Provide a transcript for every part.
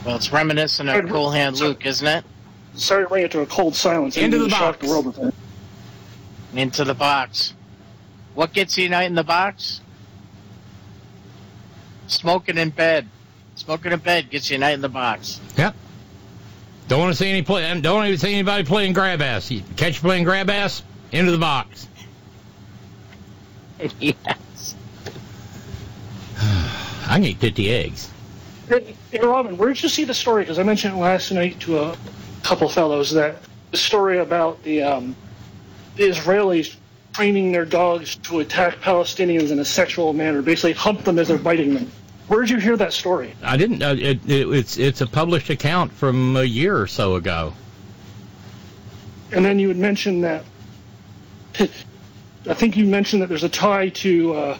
Well, it's reminiscent of Cool Hand Luke, isn't it? Sorry to bring it to a cold silence. Into the box. The world with it. Into the box. What gets you night in the box? Smoking in bed. Smoking in bed gets you night in the box. Yep. Don't want to see don't even see anybody playing grab ass. You catch you playing grab ass, into the box. Yes. I can eat 50 eggs. Hey, Robin, where did you see the story? Because I mentioned it last night to a couple fellows, that the story about the Israelis training their dogs to attack Palestinians in a sexual manner, basically hump them as they're biting them. Where did you hear that story? I didn't. It's a published account from a year or so ago. And then you had mentioned that. I think you mentioned that there's a tie to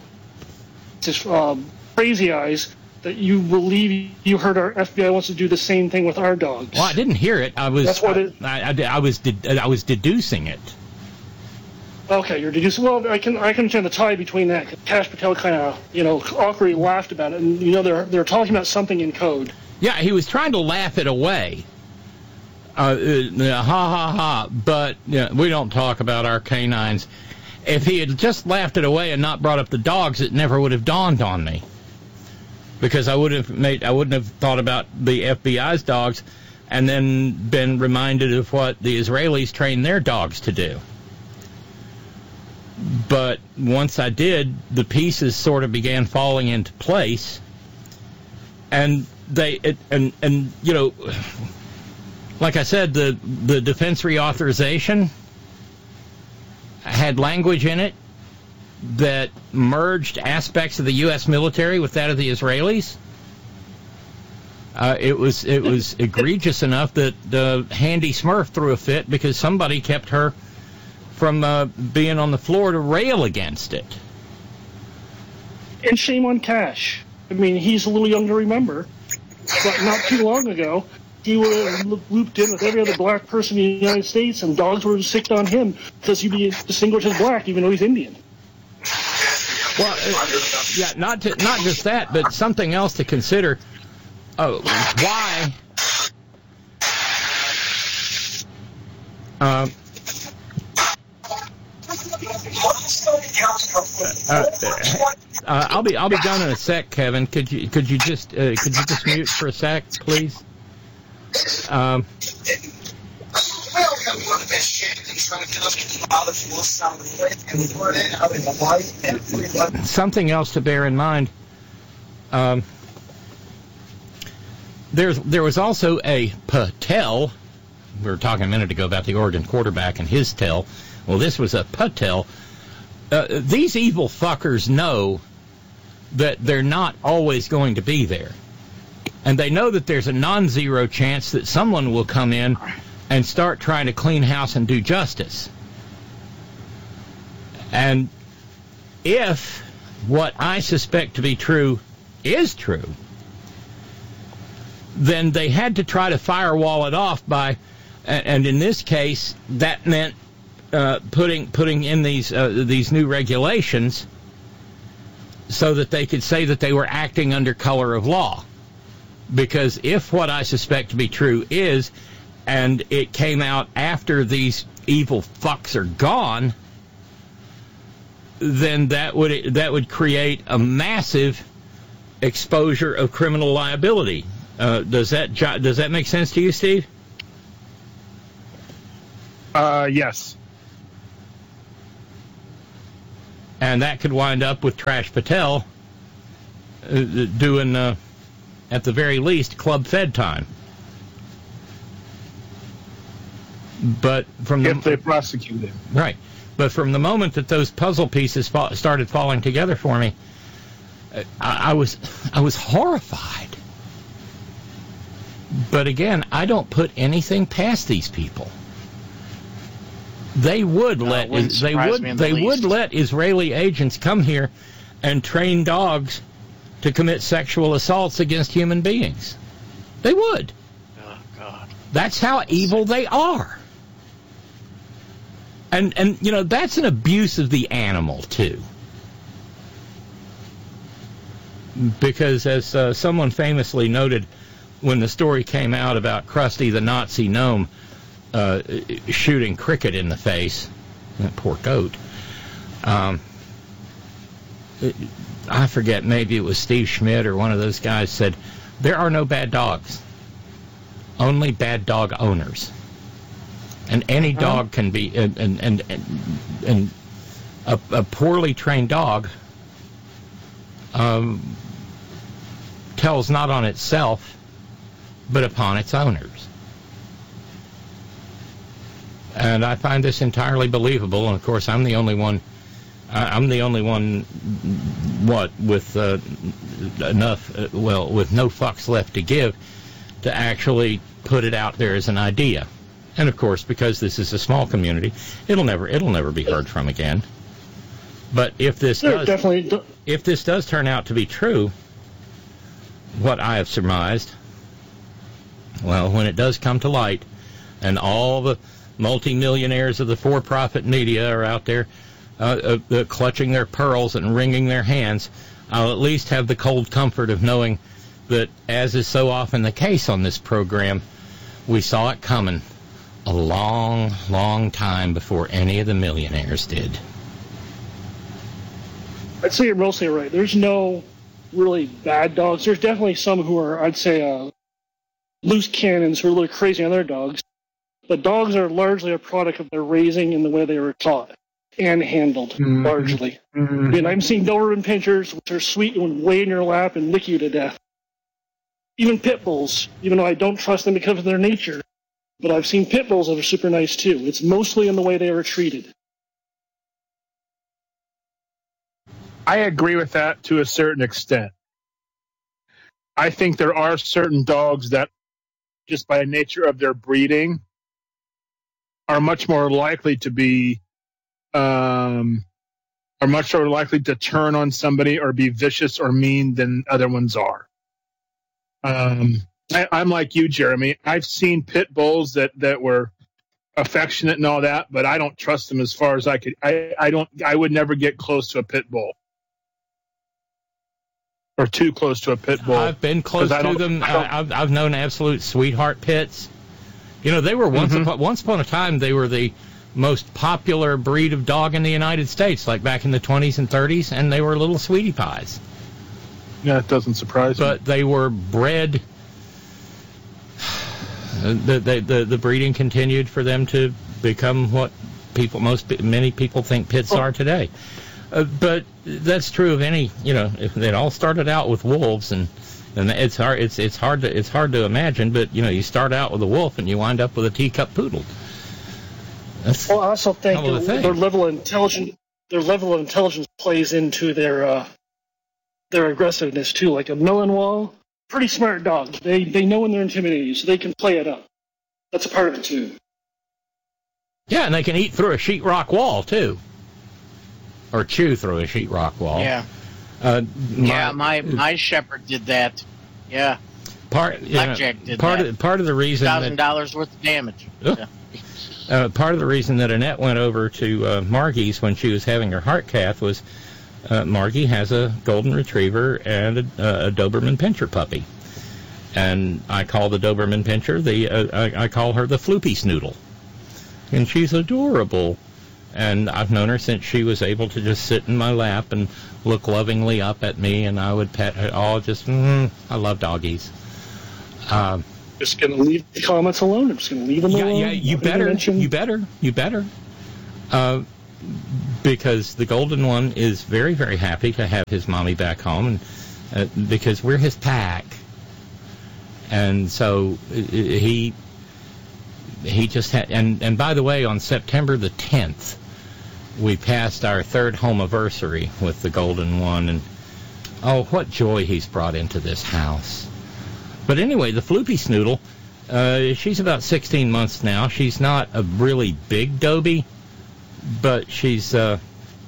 Crazy Eyes, that you believe you heard our FBI wants to do the same thing with our dogs. Well, I didn't hear it. I was. That's what it. I was deducing it. Okay, you're deducing. Well, I can understand the tie between that. Kash Patel kind of awkwardly laughed about it, and they're talking about something in code. Yeah, he was trying to laugh it away. Ha ha ha! But we don't talk about our canines. If he had just laughed it away and not brought up the dogs, it never would have dawned on me. Because I wouldn't have thought about the FBI's dogs, and then been reminded of what the Israelis train their dogs to do. But once I did, the pieces sort of began falling into place, and like I said, the defense reauthorization had language in it that merged aspects of the U.S. military with that of the Israelis. It was egregious enough that Handy Smurf threw a fit because somebody kept her from being on the floor to rail against it. And shame on Kash. I mean, he's a little young to remember, but not too long ago, he would have looped in with every other black person in the United States, and dogs would have sicked on him because he'd be distinguished as black, even though he's Indian. Well, not just that, but something else to consider. Why? I'll be done in a sec, Kevin. Could you just mute for a sec, please? Something else to bear in mind. There was also a Patel. We were talking a minute ago about the Oregon quarterback and his tail. Well, this was a Patel. These evil fuckers know that they're not always going to be there. And they know that there's a non-zero chance that someone will come in and start trying to clean house and do justice. And if what I suspect to be true is true, then they had to try to firewall it off by, and in this case, that meant putting in these new regulations so that they could say that they were acting under color of law. Because if what I suspect to be true is, and it came out after these evil fucks are gone, then that would create a massive exposure of criminal liability. Does that make sense to you, Steve? Yes. And that could wind up with Trash Patel doing, at the very least, club fed time. But if they prosecute him, right? But from the moment that those puzzle pieces started falling together for me, I was horrified. But again, I don't put anything past these people. They would let Israeli agents come here and train dogs to commit sexual assaults against human beings. They would. Oh God. That's how evil they are. And that's an abuse of the animal too. Because as someone famously noted, when the story came out about Krusty the Nazi gnome shooting Cricket in the face, that poor goat. I forget, maybe it was Steve Schmidt or one of those guys said, there are no bad dogs, only bad dog owners. And any dog can be, and a poorly trained dog tells not on itself, but upon its owners. And I find this entirely believable. And of course, I'm the only one. With with no fucks left to give, to actually put it out there as an idea. And of course, because this is a small community, it'll never be heard from again. But if this does turn out to be true, what I have surmised, well, when it does come to light, and all the multimillionaires of the for-profit media are out there clutching their pearls and wringing their hands, I'll at least have the cold comfort of knowing that, as is so often the case on this program, we saw it coming a long, long time before any of the millionaires did. I'd say you're mostly right. There's no really bad dogs. There's definitely some who are, I'd say, loose cannons who are a little crazy on their dogs. But dogs are largely a product of their raising and the way they were taught and handled, largely. I mean, I've seen Doberman Pinschers, which are sweet and would lay in your lap and lick you to death. Even pit bulls, even though I don't trust them because of their nature. But I've seen pit bulls that are super nice, too. It's mostly in the way they were treated. I agree with that to a certain extent. I think there are certain dogs that, just by nature of their breeding, are much more likely to be, are much more likely to turn on somebody or be vicious or mean than other ones are. I'm like you, Jeremy. I've seen pit bulls that were affectionate and all that, but I don't trust them as far as I could. I would never get close to a pit bull. Or too close to a pit bull. I've been close to them. I've known absolute sweetheart pits. You know, they were once upon a time, they were the most popular breed of dog in the United States, like back in the 20s and 30s, and they were little sweetie pies. Yeah, it doesn't surprise me. But they were bred. The breeding continued for them to become what many people think pits are today. But that's true of any, it all started out with wolves, and it's hard to imagine, but you start out with a wolf and you wind up with a teacup poodle. I also think their level of intelligence plays into their aggressiveness too. Like a Malinois, pretty smart dog. They know when they're intimidating you, so they can play it up. That's a part of it too. Yeah, and they can eat through a sheetrock wall too. Or chew through a sheetrock wall. Yeah. My shepherd did that. Yeah. Blackjack did that. Part of the reason $1,000 worth of damage. Part of the reason that Annette went over to Margie's when she was having her heart cath was Margie has a golden retriever and a Doberman Pinscher puppy, and I call the Doberman Pinscher I call her the Floopy Snoodle, and she's adorable. And I've known her since she was able to just sit in my lap and look lovingly up at me, and I would pet her. I love doggies. Just going to leave the comments alone. I'm just going to leave them alone. Yeah, you better. Because the golden one is very, very happy to have his mommy back home, and because we're his pack. And so he just had, and by the way, on September the 10th, we passed our third home-anniversary with the golden one, and what joy he's brought into this house. But anyway, the Floopy Snoodle, she's about 16 months now. She's not a really big Dobie, but she's still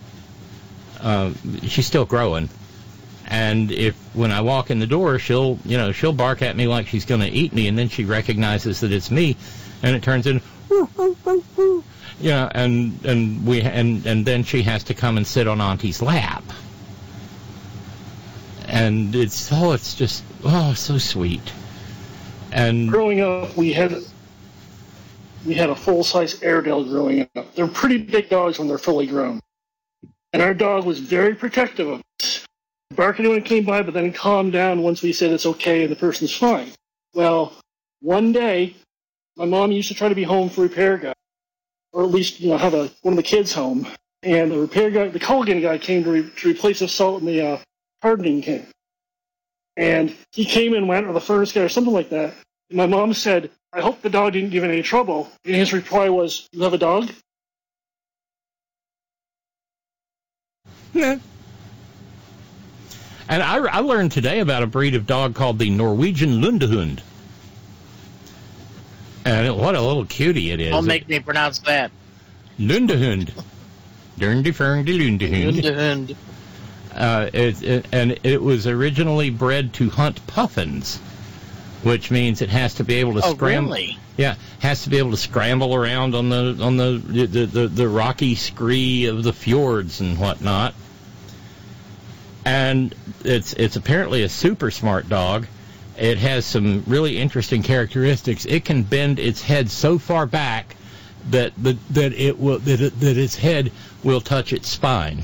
growing. And when I walk in the door, she'll bark at me like she's going to eat me, and then she recognizes that it's me, and it turns into and then she has to come and sit on Auntie's lap, and it's just so sweet. And growing up, we had a full-size Airedale growing up. They're pretty big dogs when they're fully grown. And our dog was very protective of us. Barking when it came by, but then calmed down once we said it's okay and the person's fine. Well, one day, my mom used to try to be home for repair guy, or at least have one of the kids home. And the repair guy, the Colgan guy, came to replace the salt in the hardening can. And he came and went, or the furnace guy, or something like that. And my mom said, "I hope the dog didn't give it any trouble." And his reply was, "You have a dog?" Yeah. And I learned today about a breed of dog called the Norwegian Lundehund. And what a little cutie it is. Don't make me pronounce that. Lundehund. Lundehund. Lundehund. It was originally bred to hunt puffins, which means it has to be able to scramble. Really? Yeah, has to be able to scramble around on the rocky scree of the fjords and whatnot. And it's apparently a super smart dog. It has some really interesting characteristics. It can bend its head so far back that its head will touch its spine.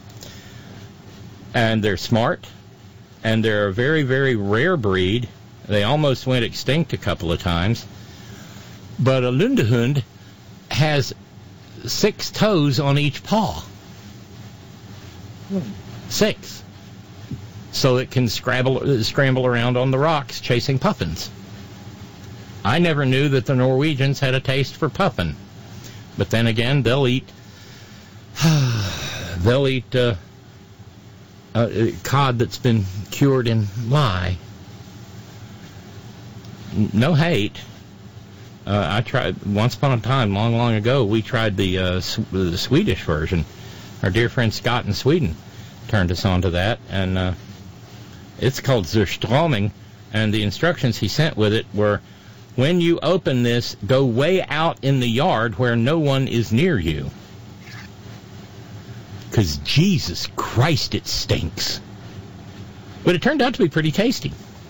And they're smart, and they're a very, very rare breed. They almost went extinct a couple of times. But a Lundehund has 6 toes on each paw. 6. So it can scramble around on the rocks chasing puffins. I never knew that the Norwegians had a taste for puffin. But then again, they'll eat cod that's been cured in lye. No hate. I tried once upon a time, long, long ago. We tried the Swedish version. Our dear friend Scott in Sweden turned us on to that, and it's called Surströmming. And the instructions he sent with it were, when you open this, go way out in the yard where no one is near you. Because Jesus Christ, it stinks. But it turned out to be pretty tasty.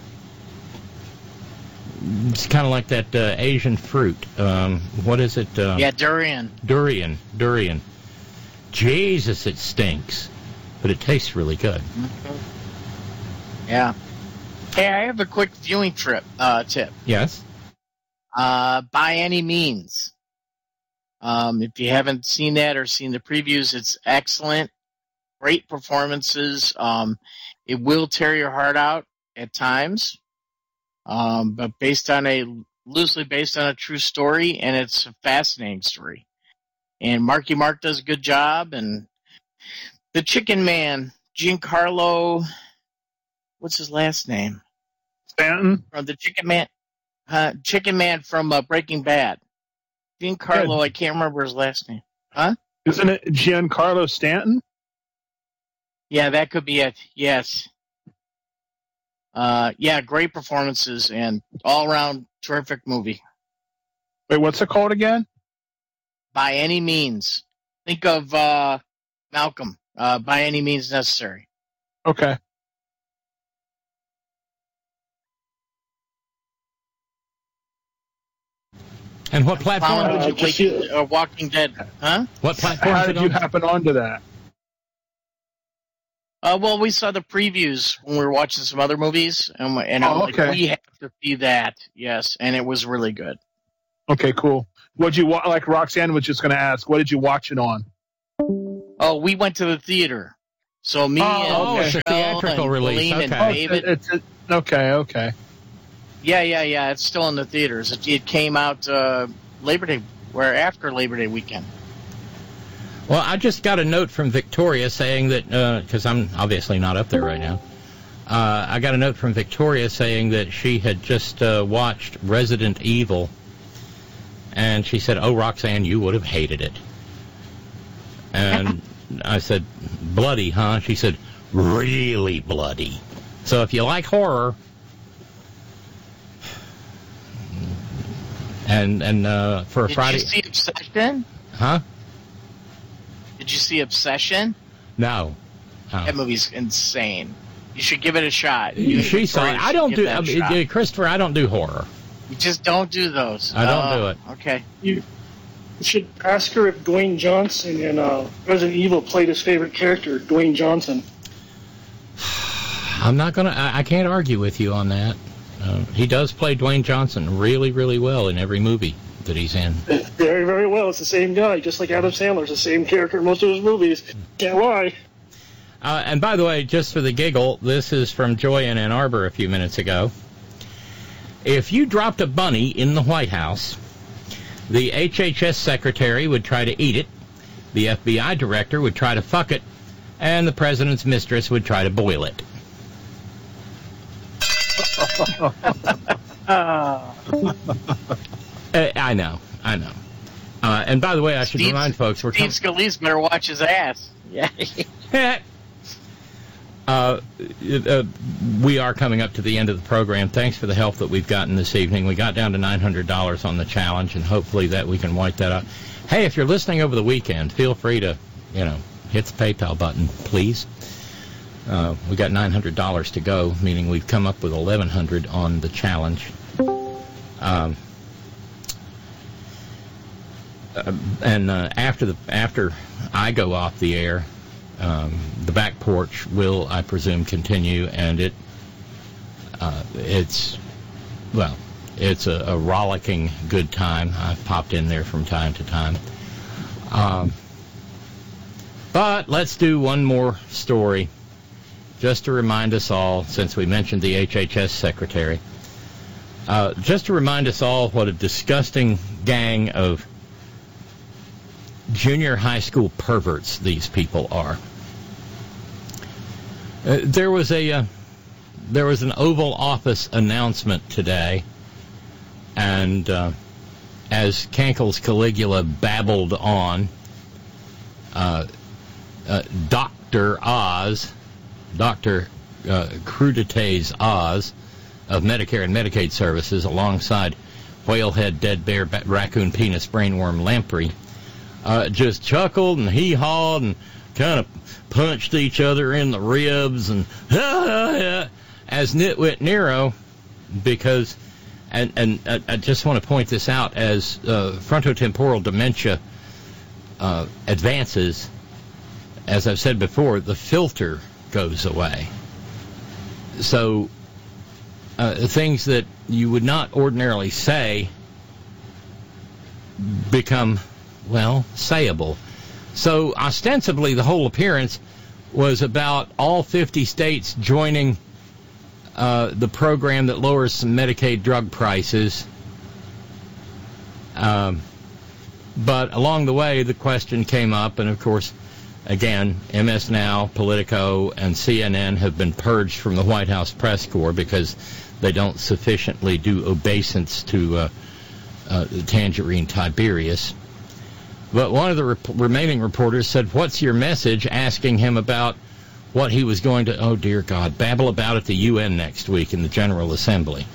It's kind of like that Asian fruit. What is it? Yeah, durian. Durian. Jesus, it stinks. But it tastes really good. Mm-hmm. Yeah. Hey, I have a quick viewing tip. Yes? By Any Means. If you haven't seen that or seen the previews, it's excellent. Great performances. It will tear your heart out at times. But loosely based on a true story, and it's a fascinating story. And Marky Mark does a good job, and the Chicken Man, Giancarlo, what's his last name? Stanton? From the Chicken Man from Breaking Bad. Giancarlo, I can't remember his last name. Huh? Isn't it Giancarlo Stanton? Yeah, that could be it. Yes. Yeah, great performances and all-around terrific movie. Wait, what's it called again? By Any Means. Think of Malcolm. By Any Means Necessary. Okay. And what platform did you Walking Dead? Huh? What platform? How did you happen onto that? Well, we saw the previews when we were watching some other movies, and I'm like, we have to see that. Yes, and it was really good. Okay, cool. What'd you watch? Like Roxanne was just going to ask, what did you watch it on? Oh, we went to the theater. So me and it's a theatrical release. Colleen Okay. and David. Okay. Yeah. It's still in the theaters. It came out Labor Day, after Labor Day weekend. Well, I just got a note from Victoria saying that, because I'm obviously not up there right now, I got a note from Victoria saying that she had just watched Resident Evil, and she said, "Oh, Roxanne, you would have hated it." And I said, "Bloody, huh?" She said, "Really bloody." So if you like horror, and for a Friday... Did you see Obsession? Huh? Did you see Obsession? No. That movie's insane. You should give it a shot. She saw it. I don't do, Christopher, I don't do horror. You just don't do those. I don't do it. Okay. You should ask her if Dwayne Johnson in Resident Evil played his favorite character, Dwayne Johnson. I'm not going to... I can't argue with you on that. He does play Dwayne Johnson really, really well in every movie that he's in. Very, very well. It's the same guy, just like Adam Sandler's the same character in most of his movies. Can't lie. And by the way, just for the giggle, this is from Joy in Ann Arbor a few minutes ago. If you dropped a bunny in the White House, the HHS secretary would try to eat it, the FBI director would try to fuck it, and the president's mistress would try to boil it. I know. And by the way, I should remind folks... Steve Scalise better watch his ass. Yeah. We are coming up to the end of the program. Thanks for the help that we've gotten this evening. We got down to $900 on the challenge, and hopefully that we can wipe that out. Hey, if you're listening over the weekend, feel free to, hit the PayPal button, please. We got $900 to go, meaning we've come up with $1,100 on the challenge. And after I go off the air, the back porch will, I presume, continue, and it's a rollicking good time. I've popped in there from time to time. But let's do one more story, just to remind us all, since we mentioned the HHS secretary, just to remind us all what a disgusting gang of junior high school perverts these people are. There was an Oval Office announcement today, and as Cankle's Caligula babbled on, Dr. Oz, Dr. Crudités Oz of Medicare and Medicaid Services, alongside Whalehead, Dead Bear, Raccoon Penis, Brainworm Lamprey, just chuckled and hee-hawed and kind of punched each other in the ribs and as Nitwit Nero, because, and I just want to point this out, as frontotemporal dementia advances, as I've said before, the filter goes away. So things that you would not ordinarily say become, sayable. So ostensibly the whole appearance was about all 50 states joining the program that lowers some Medicaid drug prices. But along the way, the question came up, and of course, again, MS Now, Politico, and CNN have been purged from the White House press corps because they don't sufficiently do obeisance to Tangerine Tiberius. But one of the remaining reporters said, "What's your message?" asking him about what he was going to, oh dear God, babble about at the UN next week in the General Assembly.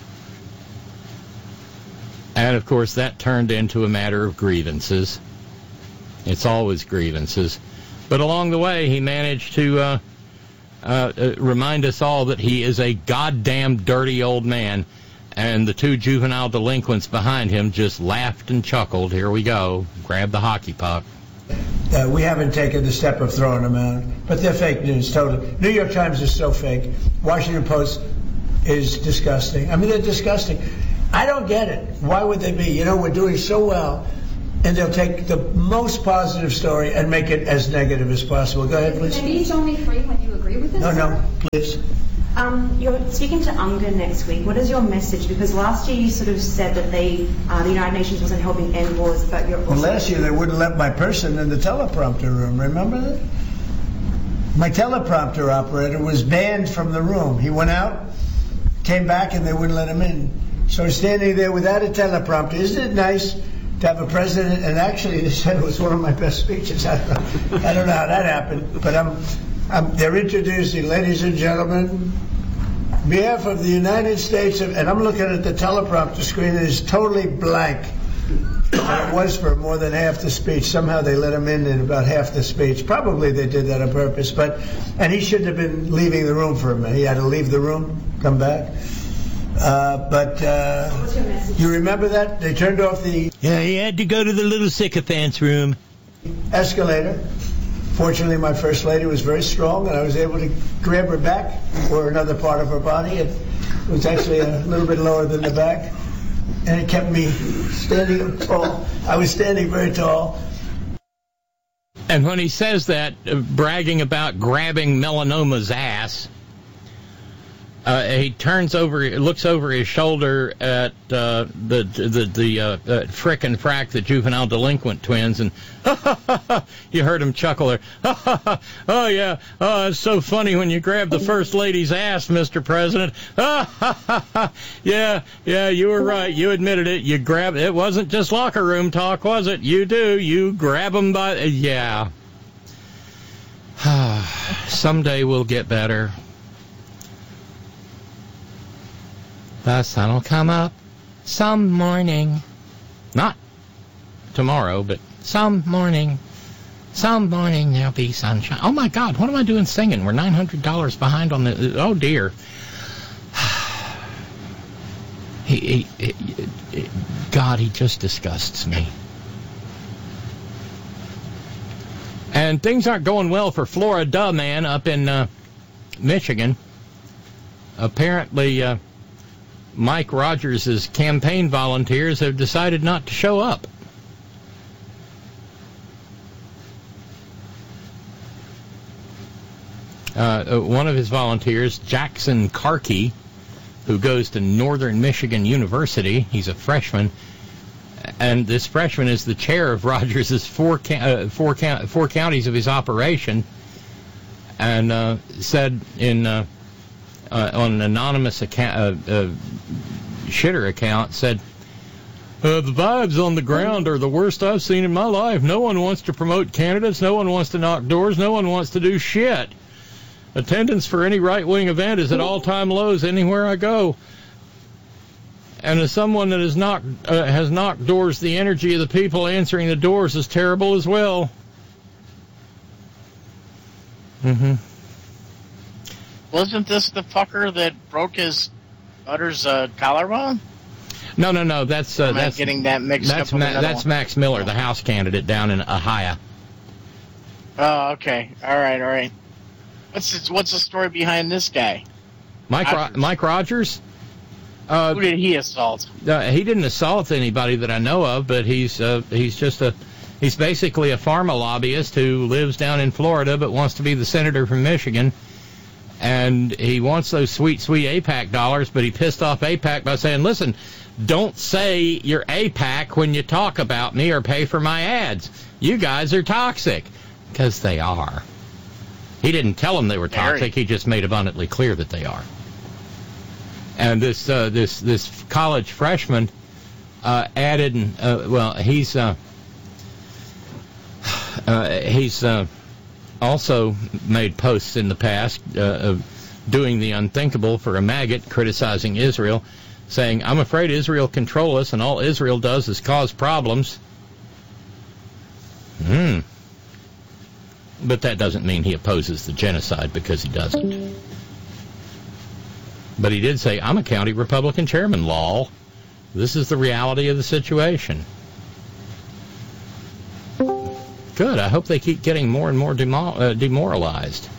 And of course that turned into a matter of grievances. It's always grievances. But along the way he managed to remind us all that he is a goddamn dirty old man. And the two juvenile delinquents behind him just laughed and chuckled. Here we go. Grab the hockey puck. We haven't taken the step of throwing them out, but they're fake news, totally. New York Times is so fake. Washington Post is disgusting. I mean, they're disgusting. I don't get it. Why would they be? We're doing so well, and they'll take the most positive story and make it as negative as possible. Go ahead, please. Can you show me free when you agree with this? No, please. You're speaking to UNGA next week. What is your message? Because last year you sort of said that the United Nations wasn't helping end wars, but you're also... Well, last year they wouldn't let my person in the teleprompter room. Remember that? My teleprompter operator was banned from the room. He went out, came back, and they wouldn't let him in. So he's standing there without a teleprompter. Isn't it nice to have a president? And actually, they said it was one of my best speeches. I don't know how that happened, but they're introducing, ladies and gentlemen, on behalf of the United States, and I'm looking at the teleprompter screen, and it's totally blank. And it was for more than half the speech. Somehow they let him in about half the speech. Probably they did that on purpose, and he shouldn't have been leaving the room for a minute. He had to leave the room, come back. But What's your message? you remember that? They turned off the Yeah, he had to go to the little sycophant's room. escalator. Fortunately, my first lady was very strong, and I was able to grab her back or another part of her body. It was actually a little bit lower than the back, and it kept me standing tall. I was standing very tall. And when he says that, bragging about grabbing Melanoma's ass, he turns over, looks over his shoulder at the Frick and Frack, the juvenile delinquent twins, and you heard him chuckle there. Oh yeah, it's so funny when you grab the first lady's ass, Mr. President. Yeah, you were right. You admitted it. You grabbed. It wasn't just locker room talk, was it? You do. You grab them by. Yeah. Someday we'll get better. The sun will come up some morning. Not tomorrow, but some morning. Some morning there'll be sunshine. Oh, my God, what am I doing singing? We're $900 behind on the... Oh, dear. God, he just disgusts me. And things aren't going well for Florida, man, up in Michigan. Apparently... Mike Rogers' campaign volunteers have decided not to show up. One of his volunteers, Jackson Karkey, who goes to Northern Michigan University, he's a freshman, and this freshman is the chair of Rogers' four counties of his operation, and said in... on an anonymous account, shitter account, said, the vibes on the ground are the worst I've seen in my life. No one wants to promote candidates. No one wants to knock doors. No one wants to do shit. Attendance for any right-wing event is at all-time lows anywhere I go. And as someone that has knocked doors, the energy of the people answering the doors is terrible as well. Mm-hmm. Wasn't this the fucker that broke his daughter's collarbone? No. That's getting that mixed up. That's Max Miller, the House candidate down in Ohio. Oh, okay. All right. What's the story behind this guy? Mike Rogers. Who did he assault? He didn't assault anybody that I know of, but he's basically a pharma lobbyist who lives down in Florida but wants to be the senator from Michigan. And he wants those sweet, sweet AIPAC dollars, but he pissed off AIPAC by saying, listen, don't say you're AIPAC when you talk about me or pay for my ads. You guys are toxic. Because they are. He didn't tell them they were toxic. He just made abundantly clear that they are. And this college freshman added, he's also made posts in the past of doing the unthinkable for a maggot, criticizing Israel, saying, I'm afraid Israel control us, and all Israel does is cause problems. But that doesn't mean he opposes the genocide, because he doesn't. But he did say, I'm a county Republican chairman, lol. This is the reality of the situation. Good. I hope they keep getting more and more demoralized.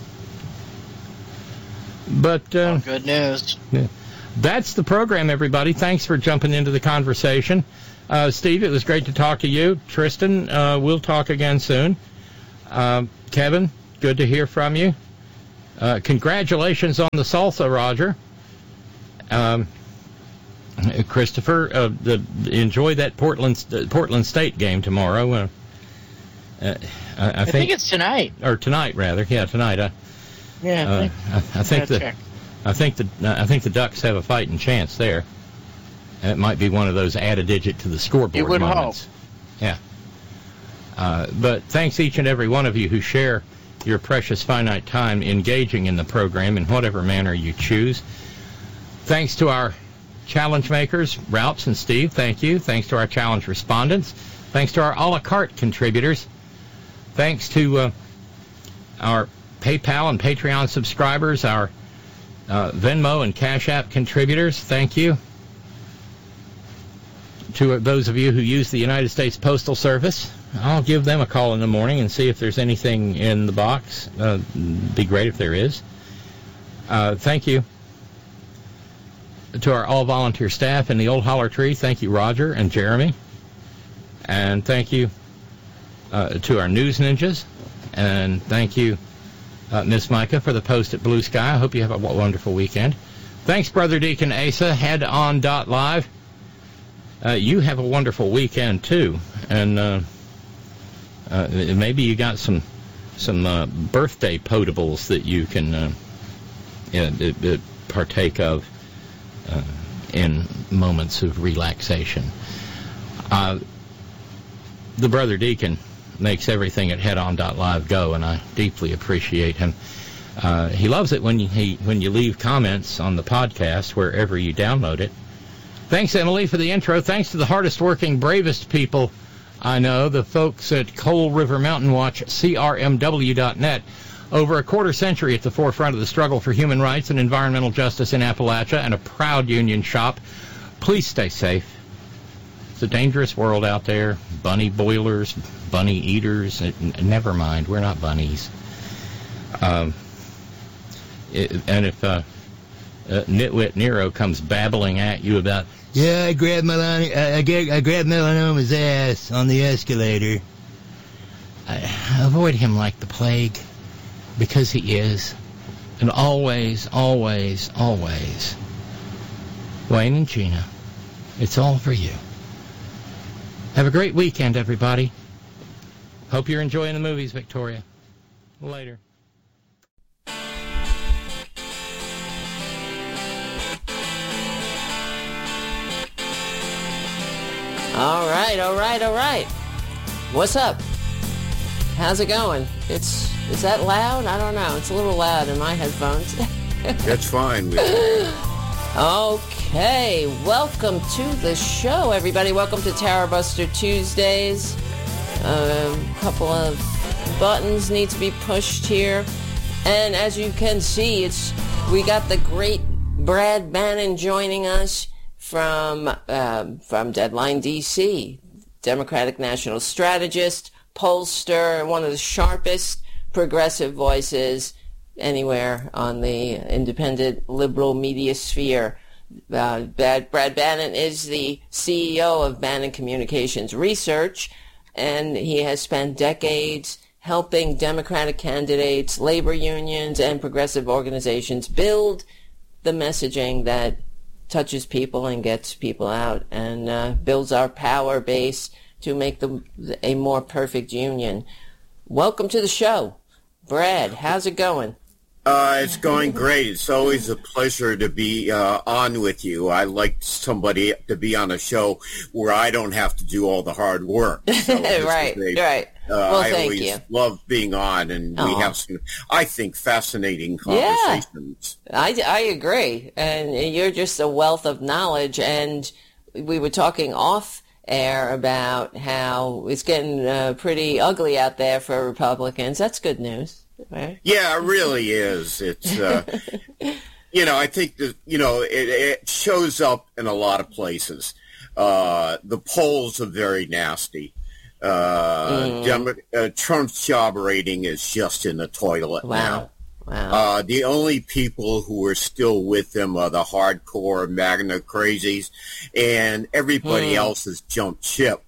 But good news. Yeah. That's the program, everybody. Thanks for jumping into the conversation. Steve, it was great to talk to you. Tristan, we'll talk again soon. Kevin, good to hear from you. Congratulations on the salsa, Roger. Christopher, enjoy that Portland State game tomorrow. I think it's tonight. Or tonight, rather. Yeah, tonight. I think the Ducks have a fighting chance there. And it might be one of those add a digit to the scoreboard moments. Yeah. But thanks each and every one of you who share your precious finite time engaging in the program in whatever manner you choose. Thanks to our challenge makers, Ralphs and Steve, thank you. Thanks to our challenge respondents. Thanks to our a la carte contributors. Thanks to our PayPal and Patreon subscribers, our Venmo and Cash App contributors, thank you. To those of you who use the United States Postal Service, I'll give them a call in the morning and see if there's anything in the box. Be great if there is. Thank you. To our all-volunteer staff in the Old Holler Tree, thank you, Roger and Jeremy. And thank you to our news ninjas. And thank you, Miss Micah, for the post at Blue Sky. I hope you have a wonderful weekend. Thanks, Brother Deacon Asa. Head on .live. You have a wonderful weekend, too. And maybe you got some birthday potables that you can partake of in moments of relaxation. The Brother Deacon makes everything at headon.live go, and I deeply appreciate him. He loves it when you leave comments on the podcast wherever you download it. Thanks, Emily, for the intro. Thanks to the hardest-working, bravest people I know, the folks at Coal River Mountain Watch, CRMW.net. Over a quarter century at the forefront of the struggle for human rights and environmental justice in Appalachia, and a proud union shop. Please stay safe. It's a dangerous world out there. Bunny boilers, bunny eaters. Never mind, we're not bunnies. And if Nitwit Nero comes babbling at you about, yeah, I grabbed Melanoma's ass on the escalator, avoid him like the plague. Because he is. And always, always, always. Wayne and Gina, it's all for you. Have a great weekend, everybody. Hope you're enjoying the movies, Victoria. Later. All right. What's up? How's it going? Is that loud? I don't know. It's a little loud in my headphones. That's fine. Okay, welcome to the show, everybody. Welcome to Tower Buster Tuesdays. A couple of buttons need to be pushed here. And as you can see, we got the great Brad Bannon joining us from Deadline DC, Democratic National Strategist, pollster, one of the sharpest progressive voices anywhere on the independent liberal media sphere. Brad Bannon is the CEO of Bannon Communications Research, and he has spent decades helping Democratic candidates, labor unions, and progressive organizations build the messaging that touches people and gets people out and builds our power base to make a more perfect union. Welcome to the show. Brad, how's it going? It's going great. It's always a pleasure to be on with you. I like somebody to be on a show where I don't have to do all the hard work. So right. Well, I thank always you. love being on, and we have some, I think, fascinating conversations. Yeah, I agree. And you're just a wealth of knowledge. And we were talking off air about how it's getting pretty ugly out there for Republicans. That's good news, right? Yeah, it really is. It's, I think that, it shows up in a lot of places. The polls are very nasty. Trump's job rating is just in the toilet now. Wow. The only people who are still with him are the hardcore MAGA crazies, and everybody else has jumped ship.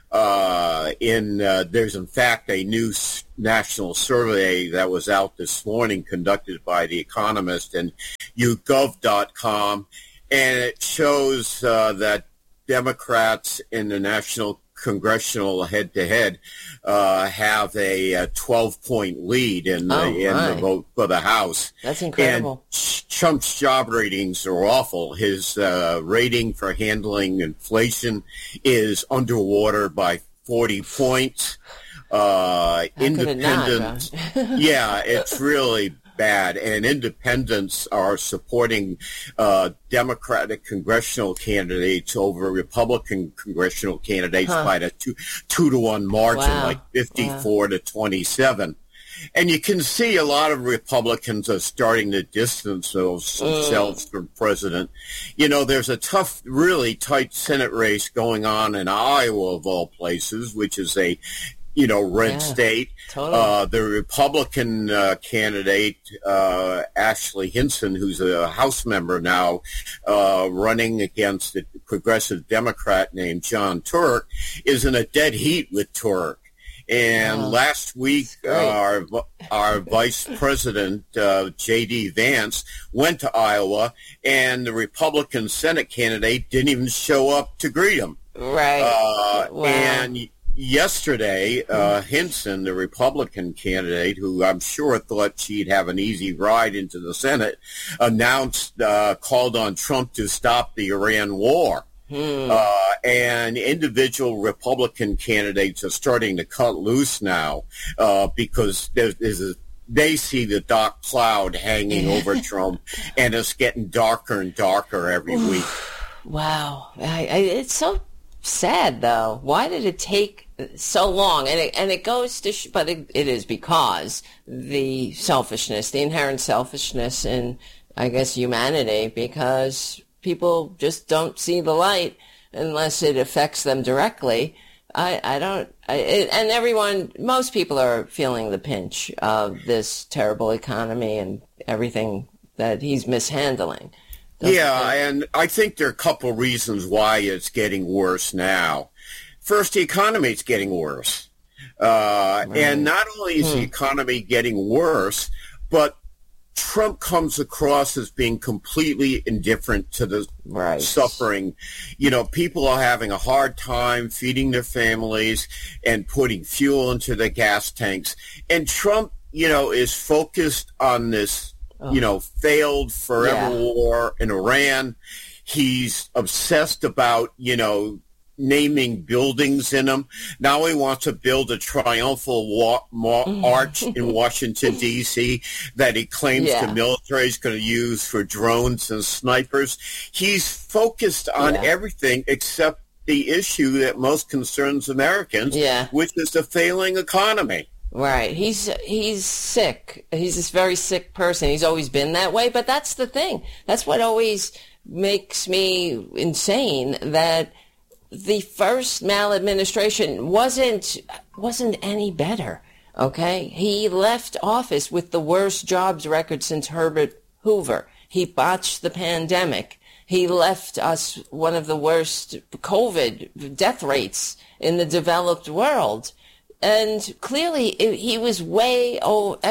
There's in fact a new national survey that was out this morning conducted by The Economist and YouGov.com, and it shows that Democrats in the national congressional head-to-head have a 12-point lead in the vote for the House. That's incredible. And Trump's job ratings are awful. His rating for handling inflation is underwater by 40 points. Independents, yeah, it's really bad. And independents are supporting Democratic congressional candidates over Republican congressional candidates by the 2-to-1 margin, like 54 to 27. And you can see a lot of Republicans are starting to distance themselves from president. You know, there's a tough, really tight Senate race going on in Iowa, of all places, which is a, red state. Totally. The Republican candidate, Ashley Hinson, who's a House member now, running against a progressive Democrat named John Turk, is in a dead heat with Turk. And last week, our Vice President, J.D. Vance, went to Iowa, and the Republican Senate candidate didn't even show up to greet him. Right. Wow. And yesterday, Hinson, the Republican candidate, who I'm sure thought she'd have an easy ride into the Senate, called on Trump to stop the Iran war. And individual Republican candidates are starting to cut loose now because they see the dark cloud hanging over Trump, and it's getting darker and darker every week. Wow. It's so sad, though. Why did it take so long? And it goes to, but it is because the selfishness, the inherent selfishness in, I guess, humanity, because people just don't see the light unless it affects them directly. And most people are feeling the pinch of this terrible economy and everything that he's mishandling. And I think there are a couple reasons why it's getting worse now. First, the economy is getting worse. And not only is the economy getting worse, but Trump comes across as being completely indifferent to the suffering. People are having a hard time feeding their families and putting fuel into their gas tanks. And Trump, is focused on this, failed forever war in Iran. He's obsessed about, naming buildings in them. Now he wants to build a triumphal arch in Washington, D.C. that he claims the military is going to use for drones and snipers. He's focused on everything except the issue that most concerns Americans, which is the failing economy. Right. He's sick. He's this very sick person. He's always been that way, but that's the thing. That's what always makes me insane, that the first maladministration wasn't any better, okay? He left office with the worst jobs record since Herbert Hoover. He botched the pandemic. He left us one of the worst COVID death rates in the developed world. And clearly he was way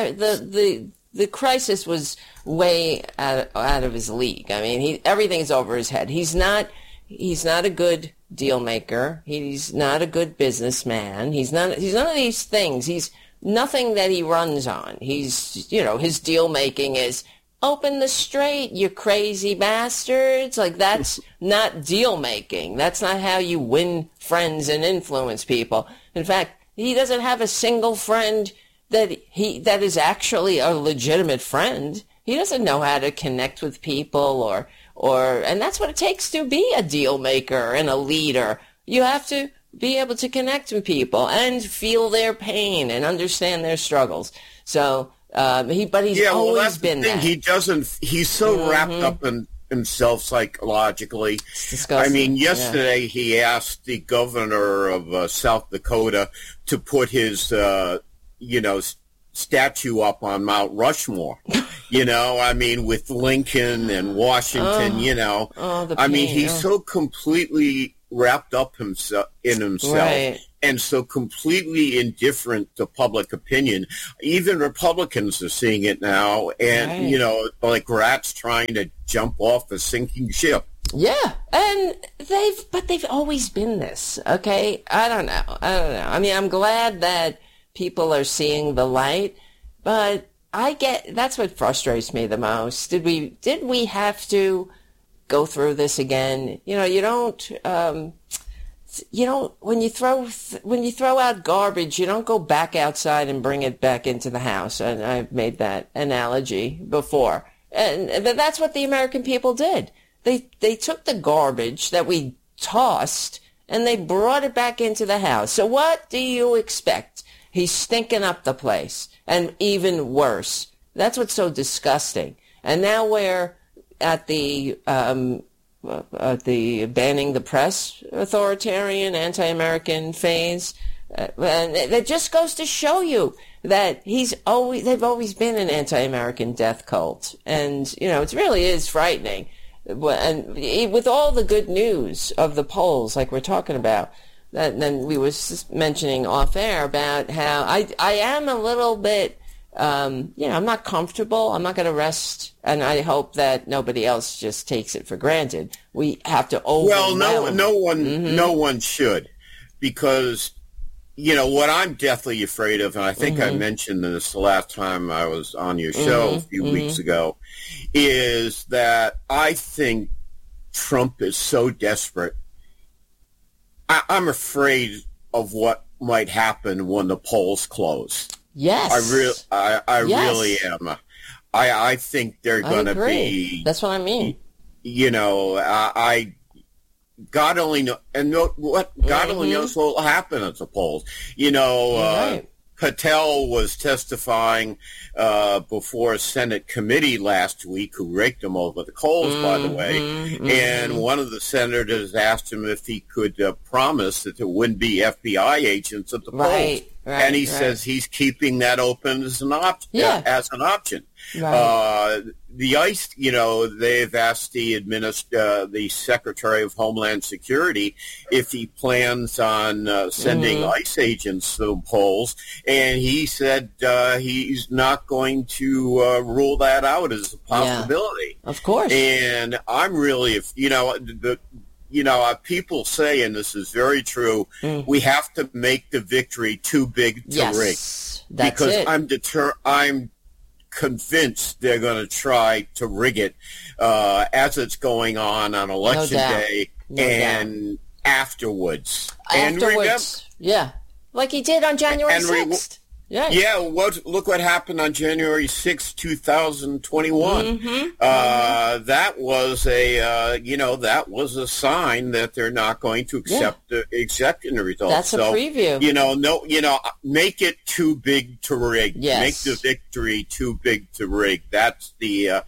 the crisis was way out of his league. I mean, everything's over his head. He's not a good deal maker. He's not a good businessman. He's none of these things. He's nothing that he runs on. He's, his deal making is open the strait, you crazy bastards. Like, that's not deal making. That's not how you win friends and influence people. In fact, he doesn't have a single friend that is actually a legitimate friend. He doesn't know how to connect with people and that's what it takes to be a deal maker and a leader. You have to be able to connect with people and feel their pain and understand their struggles. So, he's always been that. He's so wrapped up in himself psychologically. It's disgusting. I mean, yesterday he asked the governor of South Dakota to put his, statue up on Mount Rushmore. With Lincoln and Washington, the pain. He's so completely wrapped up in himself and so completely indifferent to public opinion. Even Republicans are seeing it now, and, like rats trying to jump off a sinking ship. Yeah, and they've always been this, okay? I don't know. I mean, I'm glad that people are seeing the light, but that's what frustrates me the most. Did we have to go through this again? You don't when you throw out garbage, you don't go back outside and bring it back into the house. And I've made that analogy before. And that's what the American people did. They took the garbage that we tossed and they brought it back into the house. So what do you expect? He's stinking up the place, and even worse. That's what's so disgusting. And now we're at the banning the press authoritarian, anti-American phase. And it just goes to show you that they've always been an anti-American death cult. And, it really is frightening. And with all the good news of the polls, like we're talking about, then we were mentioning off air about how I am a little bit, I'm not comfortable. I'm not going to rest, and I hope that nobody else just takes it for granted. We have to overwhelm. Well, no one should, because what I'm deathly afraid of, and I think I mentioned this the last time I was on your show a few weeks ago, is that I think Trump is so desperate. I'm afraid of what might happen when the polls close. Yes. I really am. I think they're going to be. That's what I mean. God only knows, and God only knows what will happen at the polls. Patel was testifying before a Senate committee last week, who raked him over the coals, by the way. And one of the senators asked him if he could promise that there wouldn't be FBI agents at the polls. And he says he's keeping that open as an option. The ICE, they've asked the Secretary of Homeland Security if he plans on sending ICE agents to the polls, and he said he's not going to rule that out as a possibility. Of course. And I'm really, people say, and this is very true, we have to make the victory too big to rig. Because I'm convinced they're going to try to rig it as it's going on election day and afterwards. Like he did on January 6th. Look what happened on January 6, 2021. That was that was a sign that they're not going to accept the results. That's a preview. Make it too big to rig. Yes. Make the victory too big to rig. That's the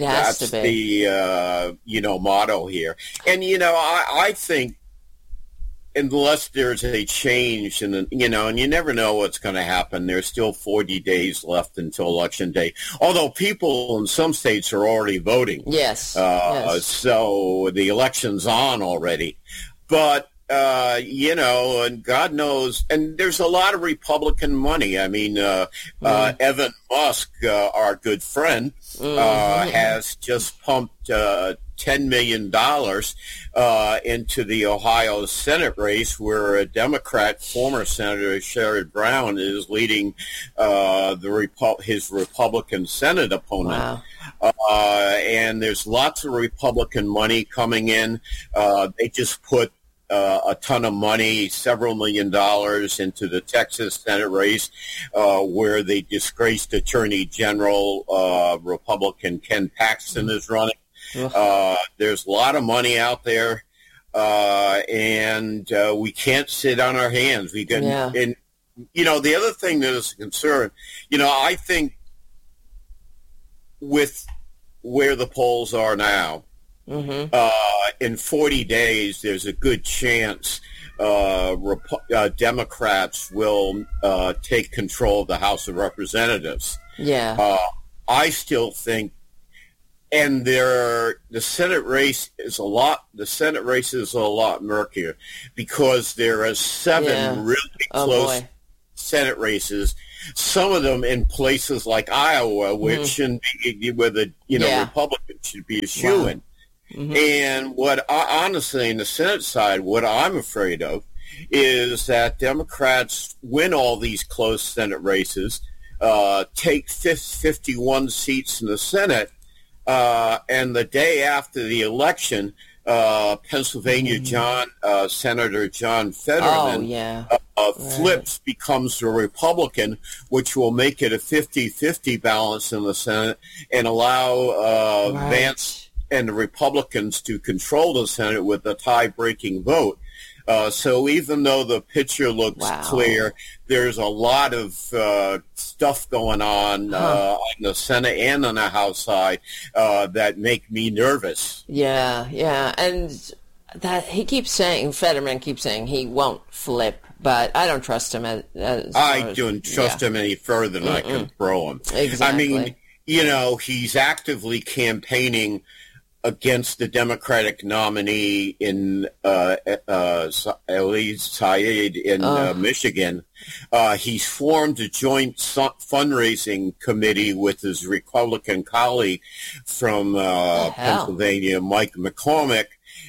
motto here. And I think, unless there's a change, and you never know what's going to happen. There's still 40 days left until Election Day. Although people in some states are already voting. Yes. So the election's on already. But, and God knows, and there's a lot of Republican money. I mean, Evan Musk, our good friend, has just pumped $10 million into the Ohio Senate race, where a Democrat, former Senator Sherrod Brown, is leading his Republican Senate opponent. Wow. And there's lots of Republican money coming in. They just put a ton of money, several $1 million, into the Texas Senate race, where the disgraced Attorney General, Republican Ken Paxton, is running. There's a lot of money out there, and we can't sit on our hands. We can, and the other thing that is a concern, I think with where the polls are now, in 40 days, there's a good chance Democrats will take control of the House of Representatives. I still think. And the Senate race is a lot murkier, because there are 7 really close Senate races. Some of them in places like Iowa, which shouldn't be, where the Republicans should be a shoo-in. And honestly, in the Senate side, what I'm afraid of is that Democrats win all these close Senate races, take 51 seats in the Senate. And the day after the election, Pennsylvania Senator John Fetterman flips, becomes a Republican, which will make it a 50-50 balance in the Senate and allow Vance and the Republicans to control the Senate with a tie-breaking vote. So even though the picture looks clear, there's a lot of stuff going on the Senate and on the House side that make me nervous. Yeah, and that he keeps saying, Fetterman keeps saying he won't flip, but I don't trust him. I don't trust him any further than I can throw him. Exactly. I mean, he's actively campaigning against the Democratic nominee in Ali Said in Michigan. He's formed a joint fundraising committee with his Republican colleague from Pennsylvania, Mike McCormick.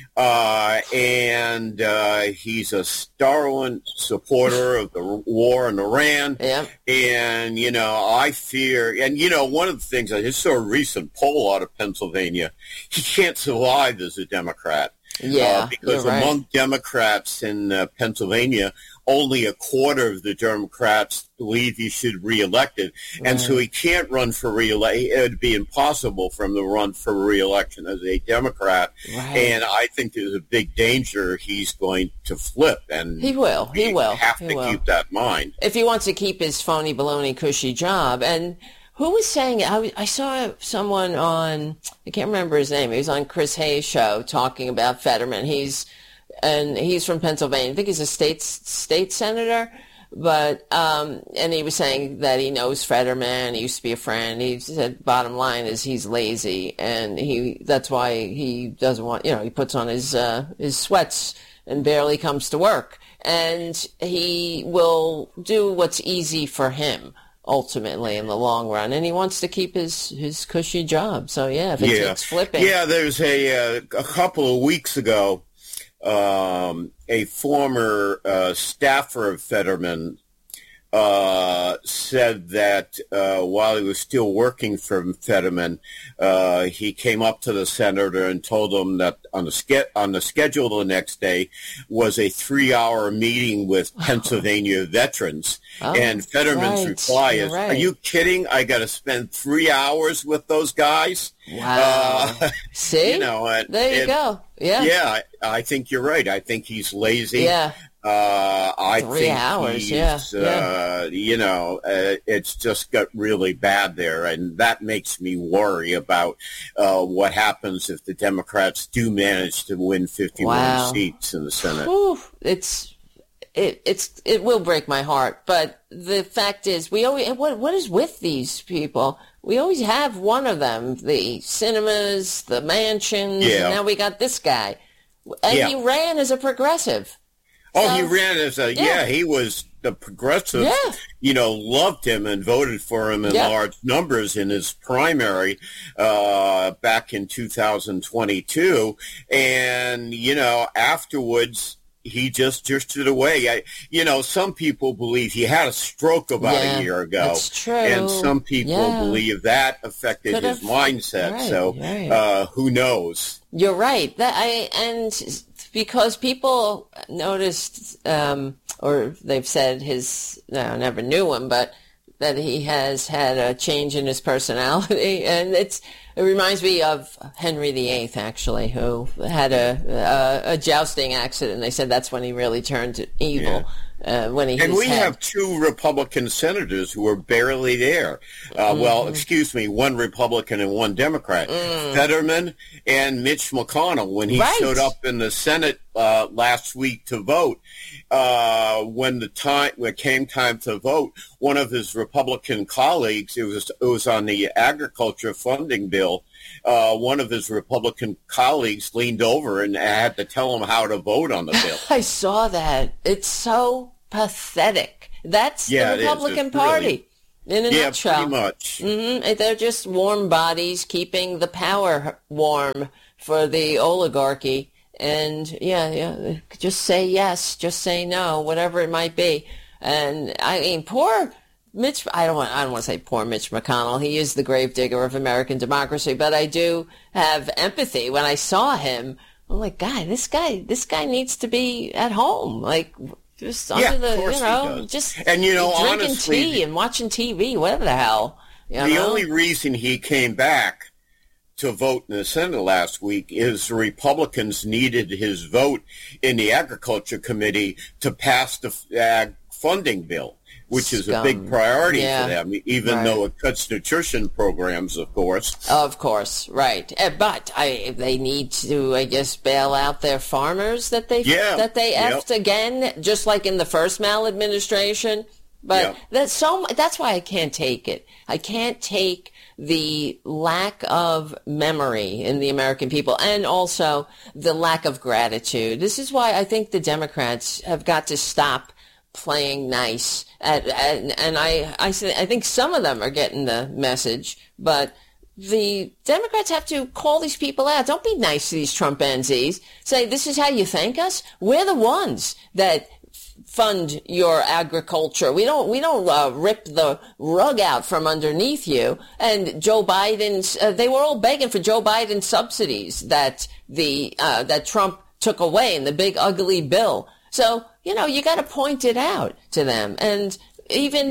And he's a stalwart supporter of the war in Iran. Yeah. And, I fear, and, one of the things, I just saw a recent poll out of Pennsylvania, he can't survive as a Democrat. Yeah, because among Democrats in Pennsylvania, only a quarter of the Democrats believe he should be reelected. And so he can't run for reelection. It would be impossible for him to run for reelection as a Democrat. And I think there's a big danger he's going to flip. And he will. He have to keep that in mind. If he wants to keep his phony, baloney, cushy job. And who was saying, I saw someone on, I can't remember his name, he was on Chris Hayes' show talking about Fetterman. He's from Pennsylvania. I think he's a state senator, but and he was saying that he knows Fetterman. He used to be a friend. He said bottom line is he's lazy, and that's why he doesn't want, he puts on his sweats and barely comes to work, and he will do what's easy for him ultimately in the long run, and he wants to keep his cushy job. So if it takes flipping. Yeah, there's a couple of weeks ago, a former staffer of Fetterman said that while he was still working for Fetterman, he came up to the senator and told him that on the schedule the next day was a 3-hour meeting with Pennsylvania veterans. And Fetterman's reply is, "Are you kidding? I got to spend 3 hours with those guys?" Wow. See? There you go. Yeah. Yeah, I think you're right. I think he's lazy. Yeah. I 3 think hours, he's, it's just got really bad there, and that makes me worry about what happens if the Democrats do manage to win 51 seats in the Senate. Whew. It will break my heart, but the fact is, we always what is with these people? We always have one of them: the cinemas, the mansions, and now we got this guy, and he ran as a progressive. He ran as he was the progressives, loved him and voted for him in large numbers in his primary back in 2022. And, afterwards, he just drifted away. Some people believe he had a stroke about a year ago. That's true. And some people believe that affected his mindset. Who knows? You're right. Because people noticed, or they've said I never knew him, but that he has had a change in his personality. And it reminds me of Henry VIII, actually, who had a jousting accident. They said that's when he really turned evil. We have two Republican senators who are barely there. One Republican and one Democrat. Fetterman and Mitch McConnell, when he showed up in the Senate last week to vote, when it came time to vote, one of his Republican colleagues, it was on the agriculture funding bill, one of his Republican colleagues leaned over and had to tell him how to vote on the bill. I saw that. It's so pathetic. That's the Republican Party in a nutshell. Pretty much. They're just warm bodies keeping the power warm for the oligarchy. And just say yes, just say no, whatever it might be. And I mean, poor Mitch. I don't want to say poor Mitch McConnell. He is the gravedigger of American democracy. But I do have empathy when I saw him. I'm like, this guy needs to be at home, like just under the, just drinking honestly, tea and watching TV, whatever the hell. The only reason he came back to vote in the Senate last week is the Republicans needed his vote in the Agriculture Committee to pass the ag funding bill, which is a big priority for them, even though it cuts nutrition programs, of course. Of course, right. But they need to, I guess, bail out their farmers that they effed again, just like in the first maladministration. But that's why I can't take it. I can't take the lack of memory in the American people and also the lack of gratitude. This is why I think the Democrats have got to stop playing nice. And I think some of them are getting the message, but the Democrats have to call these people out. Don't be nice to these Trumpanzees. Say, this is how you thank us? We're the ones that fund your agriculture. We don't rip the rug out from underneath you. And Joe Biden's, they were all begging for Joe Biden's subsidies that that Trump took away in the big ugly bill. So, you got to point it out to them. And even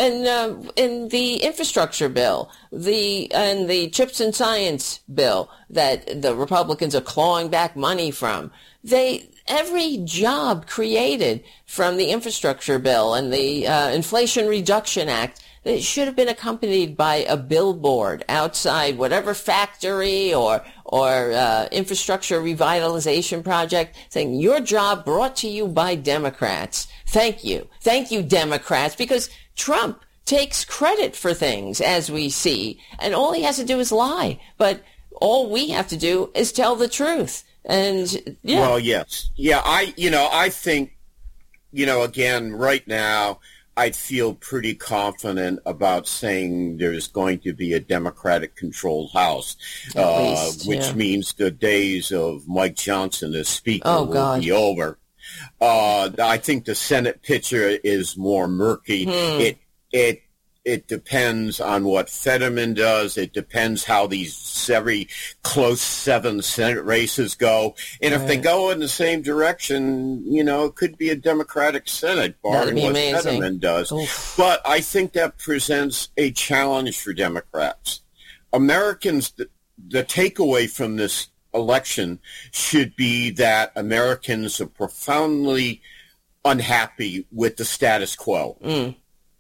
in the infrastructure bill, and the Chips and Science bill that the Republicans are clawing back money from, every job created from the infrastructure bill and the Inflation Reduction Act, it should have been accompanied by a billboard outside whatever factory or infrastructure revitalization project saying, your job brought to you by Democrats. Thank you. Thank you, Democrats, because Trump takes credit for things, as we see, and all he has to do is lie. But all we have to do is tell the truth. And well, yes. Yeah, I think, again, right now, I feel pretty confident about saying there's going to be a Democratic-controlled House, which means the days of Mike Johnson as Speaker will be over. I think the Senate picture is more murky. It depends on what Fetterman does. It depends how these very close 7 Senate races go. And if they go in the same direction, it could be a Democratic Senate, barring what Fetterman does. Oof. But I think that presents a challenge for Democrats. Americans, the takeaway from this election should be that Americans are profoundly unhappy with the status quo.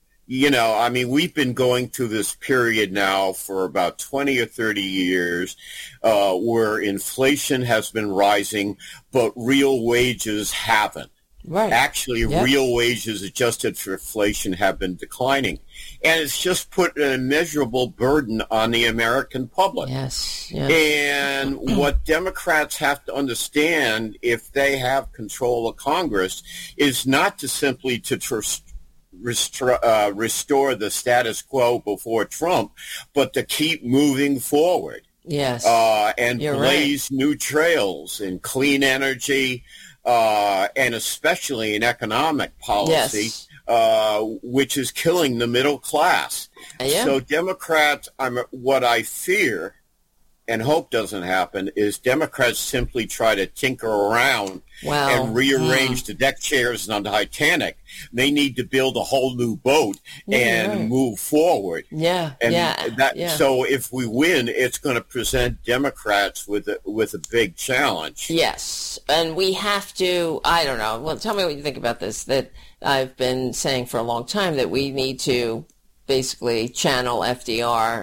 We've been going through this period now for about 20 or 30 years where inflation has been rising, but real wages haven't. Right. Actually, real wages adjusted for inflation have been declining. And it's just put an immeasurable burden on the American public. Yes. And what Democrats have to understand, if they have control of Congress, is not to simply restore the status quo before Trump, but to keep moving forward. Yes. And blaze new trails in clean energy, and especially in economic policy, which is killing the middle class. So Democrats, what I fear and hope doesn't happen is Democrats simply try to tinker around and rearrange the deck chairs on the Titanic. They need to build a whole new boat and move forward. So if we win, it's going to present Democrats with a big challenge. Yes, and we have to, I don't know, well, tell me what you think about this, that I've been saying for a long time that we need to basically channel FDR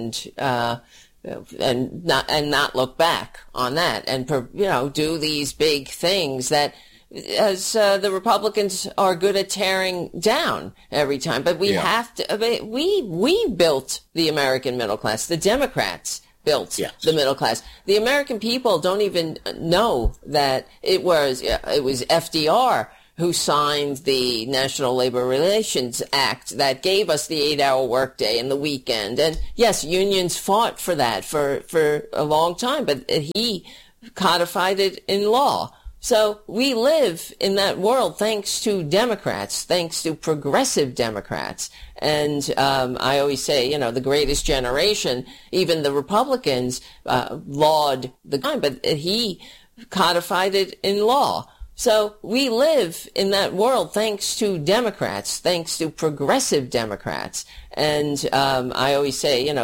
and not look back on that, and do these big things that, as the Republicans are good at tearing down every time. But we have to. We built the American middle class. The Democrats built the middle class. The American people don't even know that it was FDR who signed the National Labor Relations Act that gave us the 8-hour workday and the weekend. And yes, unions fought for that for a long time, but he codified it in law. So we live in that world thanks to Democrats, thanks to progressive Democrats. And I always say, the greatest generation, even the Republicans laud the guy, but he codified it in law. So we live in that world thanks to Democrats, thanks to progressive Democrats. And I always say,